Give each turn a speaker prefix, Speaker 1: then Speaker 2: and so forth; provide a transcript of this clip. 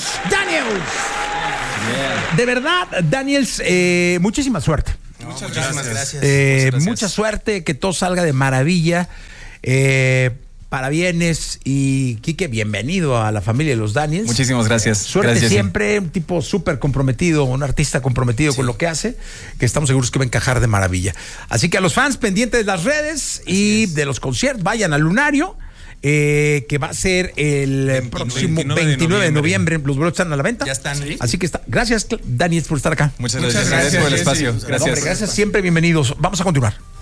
Speaker 1: Daniels. De verdad, Daniels, muchísima suerte.
Speaker 2: Muchas gracias.
Speaker 1: Mucha suerte, que todo salga de maravilla. Parabienes. Y Quique, bienvenido a la familia de los Daniels.
Speaker 3: Muchísimas gracias.
Speaker 1: Suerte
Speaker 3: gracias,
Speaker 1: siempre, un tipo súper comprometido, un artista comprometido con lo que hace, que estamos seguros que va a encajar de maravilla. Así que a los fans pendientes de las redes de los conciertos, vayan al Lunario. Que va a ser el próximo 29 de noviembre. Los boletos están a la venta.
Speaker 2: Ya están. ¿Sí?
Speaker 1: Así que Daniel, por estar acá.
Speaker 3: Muchas gracias por el espacio. Gracias.
Speaker 1: Gracias, siempre bienvenidos. Vamos a continuar.